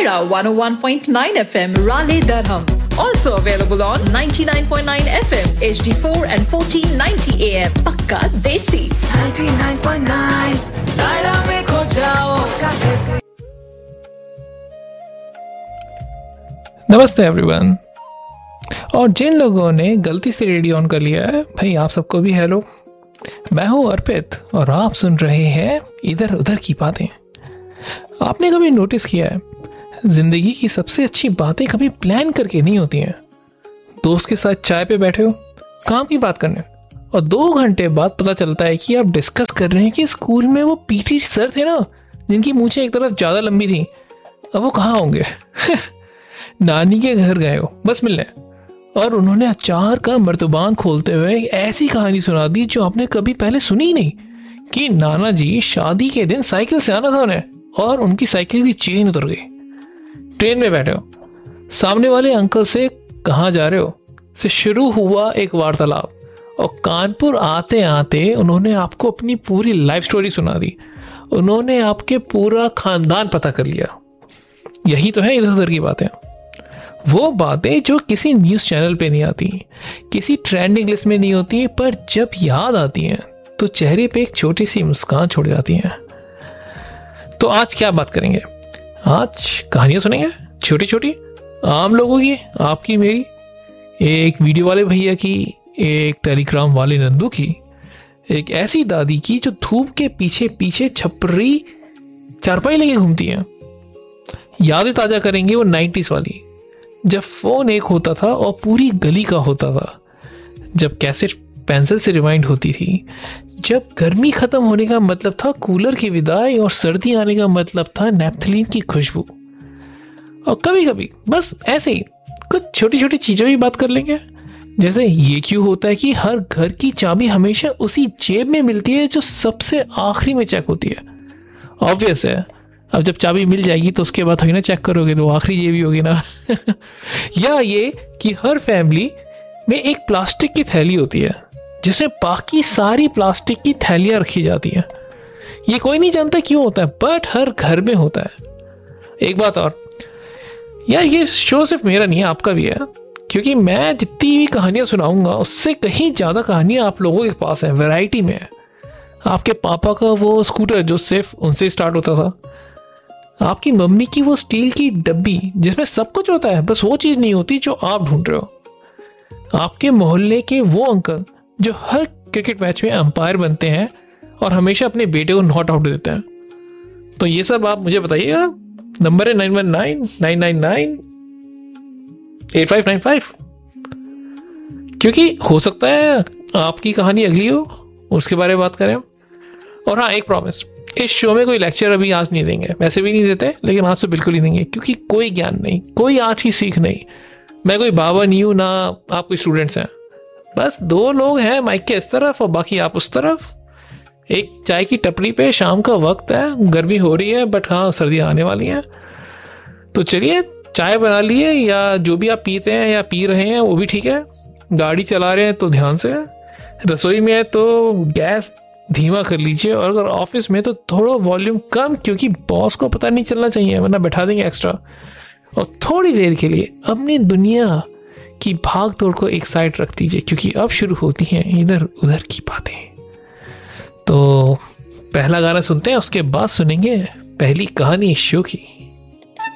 Mira 101.9 FM, Raleigh, Durham. Also available on 99.9 FM, HD4 and 1490 AM. Pakka Desi. 99.9 Naira mein kho jao Pakka Desi. नमस्ते everyone. और जिन लोगों ने गलती से radio on कर लिया है, भाई आप सबको भी हेलो। मैं हूं अर्पित और आप सुन रहे हैं इधर उधर की बातें। आपने कभी नोटिस किया है, जिंदगी की सबसे अच्छी बातें कभी प्लान करके नहीं होती हैं। दोस्त के साथ चाय पे बैठे हो, काम की बात करने, और 2 घंटे बाद पता चलता है कि आप डिस्कस कर रहे हैं कि स्कूल में वो पीटी सर थे ना, जिनकी मूंछें एक तरफ ज़्यादा लंबी थी, अब वो कहाँ होंगे। नानी के घर गए हो बस मिलने, और उन्होंने अचार का मर्तबान खोलते हुए एक ऐसी कहानी सुना दी जो आपने कभी पहले सुनी ही नहीं, कि नाना जी शादी के दिन साइकिल से आना था उन्हें और उनकी साइकिल की चेन उतर गई। ट्रेन में बैठे हो, सामने वाले अंकल से कहाँ जा रहे हो से शुरू हुआ एक वार्तालाप, और कानपुर आते आते उन्होंने आपको अपनी पूरी लाइफ स्टोरी सुना दी। उन्होंने आपके पूरा खानदान पता कर लिया। यही तो है इधर उधर की बातें, वो बातें जो किसी न्यूज़ चैनल पे नहीं आती, किसी ट्रेंडिंग लिस्ट में नहीं होती, पर जब याद आती हैं तो चेहरे पे एक छोटी सी मुस्कान छोड़ जाती हैं। तो आज क्या बात करेंगे? आज कहानियां सुनेंगे, छोटी छोटी आम लोगों की, आपकी मेरी, एक वीडियो वाले भैया की, एक टेलीग्राम वाले नंदू की, एक ऐसी दादी की जो धूप के पीछे पीछे छपरी चारपाई लेके घूमती हैं। यादें ताजा करेंगे वो 90s वाली, जब फोन एक होता था और पूरी गली का होता था, जब कैसेट पेंसिल से रिवाइंड होती थी, जब गर्मी खत्म होने का मतलब था कूलर की विदाई और सर्दी आने का मतलब था नैप्थलीन की खुशबू। और कभी कभी बस ऐसे ही कुछ छोटी छोटी चीज़ों की बात कर लेंगे, जैसे ये क्यों होता है कि हर घर की चाबी हमेशा उसी जेब में मिलती है जो सबसे आखिरी में चेक होती है। ऑब्वियस है, अब जब चाबी मिल जाएगी तो उसके बाद थोड़ी ना चेक करोगे, तो आखिरी ये भी होगी ना। या ये कि हर फैमिली में एक प्लास्टिक की थैली होती है जिसमें बाकी सारी प्लास्टिक की थैलियां रखी जाती हैं। ये कोई नहीं जानता क्यों होता है, बट हर घर में होता है। एक बात और यार, ये शो सिर्फ मेरा नहीं है, आपका भी है, क्योंकि मैं जितनी भी कहानियां सुनाऊंगा उससे कहीं ज़्यादा कहानियां आप लोगों के पास हैं, वैरायटी में है। आपके पापा का वो स्कूटर जो सिर्फ उनसे स्टार्ट होता था, आपकी मम्मी की वो स्टील की डब्बी जिसमें सब कुछ होता है, बस वो चीज़ नहीं होती जो आप ढूंढ रहे हो, आपके मोहल्ले के वो अंकल जो हर क्रिकेट मैच में अंपायर बनते हैं और हमेशा अपने बेटे को नॉट आउट देते हैं। तो ये सब आप मुझे बताइएगा। नंबर है 9199998595, क्योंकि हो सकता है आपकी कहानी अगली हो, उसके बारे में बात करें। और हाँ, एक प्रॉमिस, इस शो में कोई लेक्चर अभी आज नहीं देंगे, वैसे भी नहीं देते, लेकिन आज से बिल्कुल ही देंगे, क्योंकि कोई ज्ञान नहीं, कोई आज की सीख नहीं। मैं कोई बाबा नहीं हूँ, ना आप कोई स्टूडेंट्स हैं, बस 2 लोग हैं माइक के इस तरफ और बाकी आप उस तरफ, एक चाय की टपरी पे, शाम का वक्त है, गर्मी हो रही है, बट हाँ सर्दियाँ आने वाली हैं। तो चलिए चाय बना लिए, या जो भी आप पीते हैं या पी रहे हैं वो भी ठीक है। गाड़ी चला रहे हैं तो ध्यान से, रसोई में है तो गैस धीमा कर लीजिए, और अगर ऑफिस में तो थोड़ा वॉल्यूम कम, क्योंकि बॉस को पता नहीं चलना चाहिए, वरना बैठा देंगे एक्स्ट्रा। और थोड़ी देर के लिए अपनी दुनिया की भाग दौड़ को एक साइड रख दीजिए, क्योंकि अब शुरू होती हैं इधर उधर की बातें। तो पहला गाना सुनते हैं, उसके बाद सुनेंगे पहली कहानी इस शो की।